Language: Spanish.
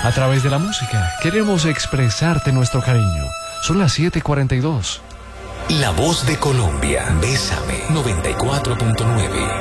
a través de la música. Queremos expresarte nuestro cariño. Son las 7:42. La voz de Colombia. Bésame 94.9.